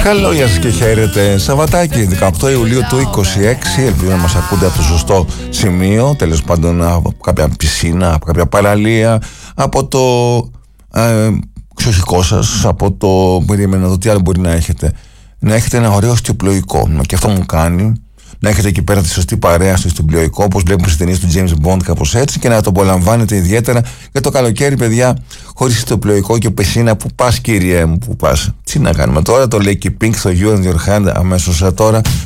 Καλό, γεια σας και χαίρετε. Σαββατάκι 18 Ιουλίου του 26. Ελπίζω να μας ακούτε από το σωστό σημείο. Τέλος πάντων από κάποια πισίνα, από κάποια παραλία, από το ξοχικό σας, από το περίμενα το τι άλλο μπορεί να έχετε. Να έχετε ένα ωραίο στιοπλοϊκό. Και αυτό μου κάνει να έχετε εκεί πέρα τη σωστή παρέα στο στιοπλοϊκό, όπως βλέπουμε στις ταινίες του James Bond, κάπως έτσι, και να το απολαμβάνετε ιδιαίτερα για το καλοκαίρι, παιδιά, χωρίς στιοπλοϊκό και πεσίνα. Που πας, κύριε μου, που πας? Τι να κάνουμε τώρα? Το λέει και Pink στο You and Your Hand αμέσως τώρα.